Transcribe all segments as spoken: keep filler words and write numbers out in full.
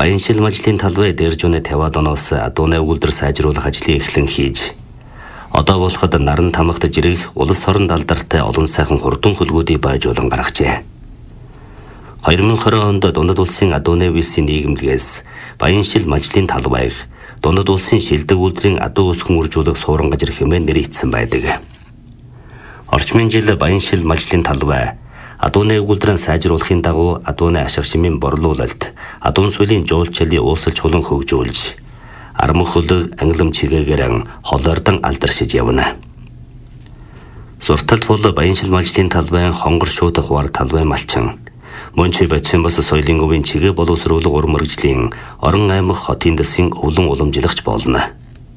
Баяншил мажлын талбай дээр жунэ таваад оноос адууны өгүүлбэр сайжруулах ажлыг эхлэн хийж одоо болоход наран тамхад жирэх улс орон алдартай олон сайхан хурдан хөлгүүдийг байжуулан гаргажээ. хоёр мың и двадцать онд Дундад улсын адууны вилсийн нийгэмлэгээс Баяншил мажлын талбайг Дундад улсын шилдэг үйлдвэрийн адуу өсгөн үржүүлэх суурин газар хэмээн нэрийдсэн байдаг. Орчмын жил Баяншил мажлын талбай адууны өгүүлбэрийн сайжруулахын дагуу адууны ашиг шимийн борлуулалт, адуун сүлийн жуулчлалыг уусалж хулан хөгжүүлж, армх хөлөг англим чигээгэрэн холоордон алдаршиж явна. Сурталт бол Баяншил мажлын талбайн хонгор шуудах хуваар талбай малчин. Мөнчи бацсан бас соёлын өвийн чигээ боловсруулах урам мэргэжлийн орон аймаг хотын дэсийн өвлөн уламжлагч болно.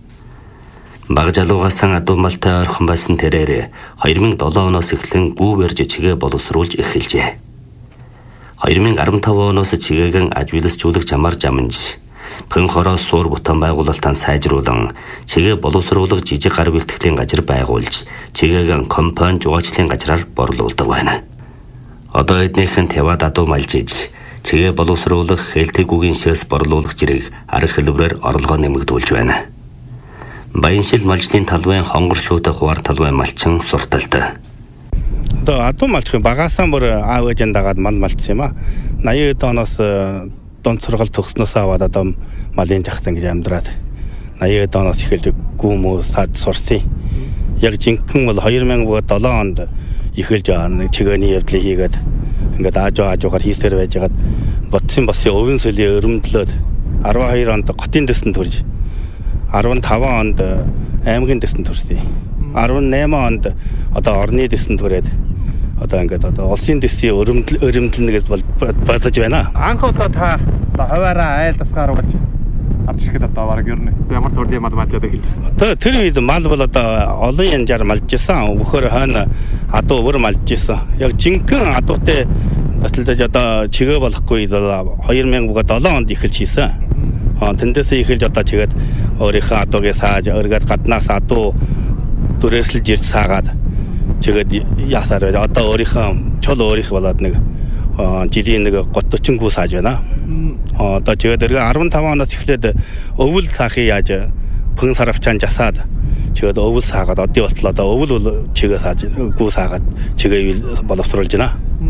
Баг жалуугасан адуу малтай ойрхон байсан тэрээр хоёр мың и долоо оноос эхлэн гүү барьж чигээ боловсруулж эхэлжээ. хоёр мың и арван таван оноос чигээгэн ажигласжуулах чамаар жамнж, пэн хороо суур бутан байгуулалтаа сайжруулан, чигээ боловсруулах жижиг гар бэлтгэлийн газар байгуулж, чигээгэн компани жугаачлалын газраар борлуулдаг байна. Одоо эднийхэн таваад адуу малжиж, чигээ боловсруулах хэлтэгүүгийн шээс борлуулах зэрэг арга хэлбэрээр орлогоо нэмэгдүүлж байна. Баяншил мажлын талбайн хонгор шуудах хуваар талбай малчин сурталтай. Одоо адуу малчин багаасаа бүр аав ээжэн дагаад мал малцсан юм а. наяа оноос дунд сургалт төгснөөс аваад одоо малын жахтан гэж амьдраад наяа оноос эхэлж гүмөө сад сурсан. Яг жинхэнэ бол хоёр мың и долоо онд эхэлж нэг чигээний явдлыг хийгээд ингээд ааж аажгаар хийсээр байжгаад ботсон босын өвөн сүлийн өрөмдлөөд арван хоёр онд готын дэсэнд төрж арван таван онд аймгийн дэсэнд төрсөн. арван найман онд одоо орны дэсэнд төрээд одоо ингээд одоо улсын дэсийн өрөмдөл өрөмдөлнө гэж бодож байна. Анх удаа та хуваараа айл тусгаар болж ард шихэд одоо бараг ер нь ямар төрлийн мал малжаад эхэлжсэн. Одоо тэр үед мал бол одоо олон янзаар малжсэн. Өвхөр хойно адуу өвөр малжсэн. Яг жинхэнэ адуутай баталдаж одоо чигээ болохгүй хоёр мың и долоо онд эхэлж хийсэн. Тэндээсээ эхэлж одоо чигээд өөрийнхөө адуугийн сааж өргөд гаднаас адуу дүрээслж ирж саагаад чигээд ясаар байж одоо өөрийнхөө чул өөрийнх болоод нэг жилийн нэг готчин гүү сааж байна. Одоо чигээд эргээ арван таван оноос эхлээд өвөл саахыг яаж пэн саравчаан жасаад чигээд өвөл саагаад одын болтол одоо өвөл бол чигээ сааж гүү саагаад чигээ боловсруулж байна.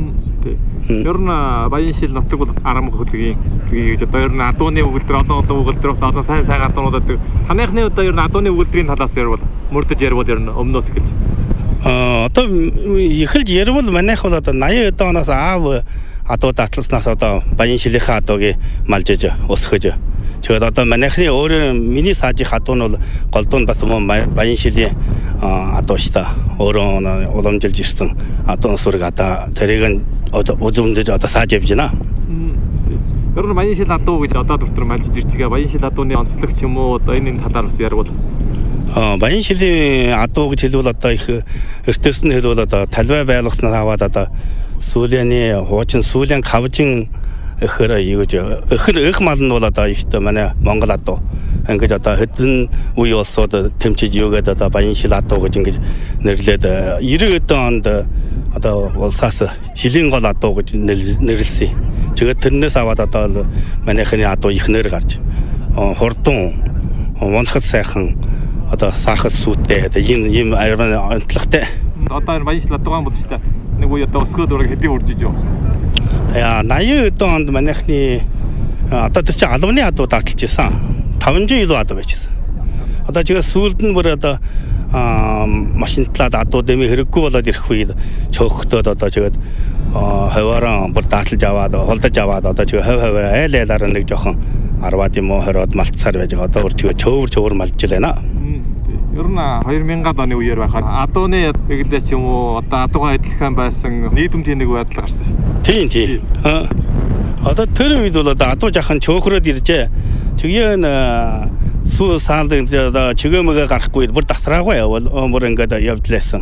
Ер нь Баяншил нутаг бол арам хөлгийн гэж одоо ер нь адууны өгүүлбэр олон олон өгүүлбэрээс олон сайн сайн адуунуудад таныхны одоо ер нь адууны өгүүлбэрийн талаас ярил мөрдөж ярил ер нь өмнөөс эхэлж. Аа одоо эхэлж ярил манайх бол одоо наяа оноос аав адуу датласнаас одоо Баяншилийнхаа адуугийн малжиж өсгөж. Тэгээд одоо манайхны өөр миний саажих адуу нь бол голдуун бас Баяншилийн адуу шүү дээ. Өөрөө уламжилж ирсэн адуун сүрэг одоо тэрийг үзүүлж одоо сааж явж байна. Ер нь Баяншил адуу гэж одоо доктор малжиж ирж байгаа Баяншил адууны онцлог ч юм уу одоо энэ талаар бас ярил. Аа Баяншилийн адуу гэж хэлвэл одоо их эртнээс нь хэлвэл одоо талбай байлгаснаас аваад одоо сүүлийн хуучин сүүлийн кавжин эхэр юу гэж эхэр их мал нь бол одоо ихтэй манай Монгол адуу ингэж одоо хэдэн үе улсууд тэмчиж юугээд одоо Баяншил адуу гэж ингэж нэрлээд девяносто онд одоо улсаас шилийн гол адуу гэж нэрлсэн. Тэгээд тэрнээс аваад одоо манайхны адуу ихнэр гарч хурдан вонхот сайхан одоо сахар сүттэй ийм ийм арван онцлогтой. Одоо энэ Баяншил адуугаан бол шүү дээ. Нэг үе одоо өсгөөд ураг хэдийн үржиж юу. Яа наяа онд манайхны одоо тэр чинь албаны адуу дааталж байсан. таван зуун илүү адуу байжсэн. Одоо чигээ сүүлд нь бүр одоо машинтлаад адуу дэмий хэрэггүй болоод ирэх үед чөөхтөөд одоо чигээд хаваараа бүр дааталж аваад холдож аваад одоо чигээ хав хав айл айлаараа нэг жоохон арваад юм уу хороод малтцаар байж байгаа. Одоо бүр чигээ чөөвөр чөөвөр малж байна. Ер нь хоёр мянган оны үеэр байхад адууны эглээ ч юм уу одоо адуугаа адилхан байсан нийгэмтийн нэг байдал гарсан шүү Тийм дээ. тийм. Одоо тэр үед бол одоо адуу жахан чөөхрөөд иржээ. Чигээ н сүү саалд одоо чигээмэгээ гарахгүй бүр тасраагүй явал бүр ингээд явдлаасан.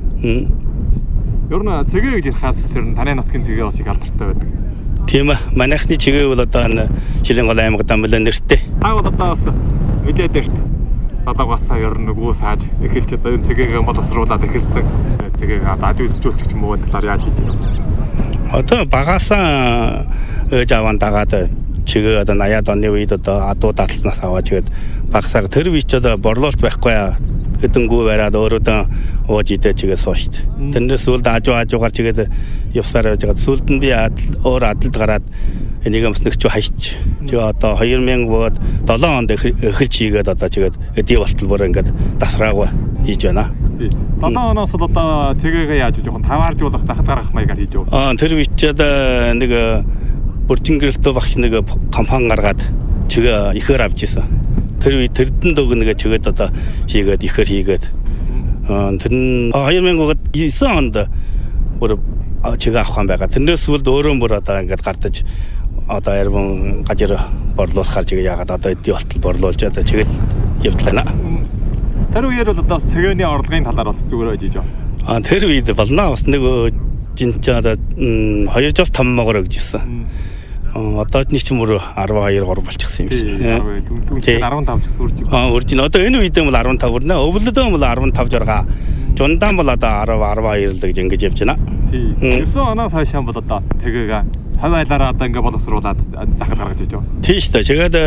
Ер нь цэгээ гэж хаас үсэр нь таны нутгийн цэгээ бас их алдартай байдаг. Тийм ээ. Манайхны чигээ бол одоо Шилэн гол аймагт амлаа нэртэй. Та бол одоо бас мэдээд эрт залуугасаа ер нь нөгөө сааж эхэлж одоо энэ цэгийг боловсруулаад эхэлсэн цэгийг одоо ажиглуулчих юм уу талаар яаж хийж байна? Одоо багаасаа ээж аваан дагаад чигээ одоо наяад оны үед одоо адуу дадлнаас аваад тэгээд багсаага тэр үеч одоо борлуулалт байхгүй хэдэнгүү бариад өөрөөдөө ууж идэж чигээ суушт. Тэрнээс сүлд ажуу ажуугаар чигээд явсаар байж байгаа. Сүлд нь би өөр адалд гараад энийг өмснөгч хайч. Тэгээ одоо хоёр мянга седем онд эхэлж хийгээд одоо чигээд эдий болтол бүр ингээд дасраагаа хийж байна. седем оноос л одоо цэгээгээ яаж жоохон тавааржуулах захад гаргах маягаар хийж байгаа. Аа тэр үеч одоо нэг бүржингэрэлтөө багч нэг компани гаргаад чигээ ихээр авч исэн. Тэр үе тэрдэн дөг нэгэ чигээд одоо хийгээд ихээр хийгээд аа тэр нь хоёр мянга девять онд бүр чигээ авах юм байгаа. Тэрнээс сүлд өөрөө бүр одоо ингээд гардаж одоо ярван гажир борлуулахаар чигээ яагаад одоо эдий болтол борлуулж одоо чигээд явдлаа. Тэр үеэр бол одоо цэгээний орлогын талаар бас зүгээр байж байгаа. Аа тэр үед болно бас нэг жинч одоо хоёр жил том могор өгж ирсэн. Одоо ч ч мөр десять two three болчихсон юм шиг. Түүнчлэн15 ч үрж байгаа. Аа үрж ин одоо энэ үед бол15 хүрнэ. Өвлөдөө бол15 6. Жундаан бол одоо ten twelve л гэж ингэж явж байна. Тий. девять оноос хойш бол одоо цэгээгээ хавь айлаараа одоо ингэ боловсруулад захад гаргаж иж байгаа. Тий шүү дээ. Тэгээд